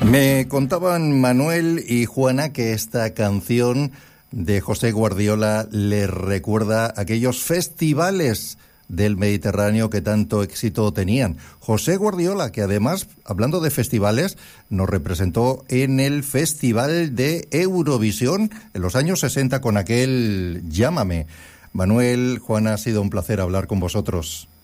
Me contaban Manuel y Juana que esta canción de José Guardiola les recuerda aquellos festivales del Mediterráneo que tanto éxito tenían. José Guardiola, que además, hablando de festivales, nos representó en el Festival de Eurovisión en los años 60 con aquel Llámame. Manuel, Juana, ha sido un placer hablar con vosotros.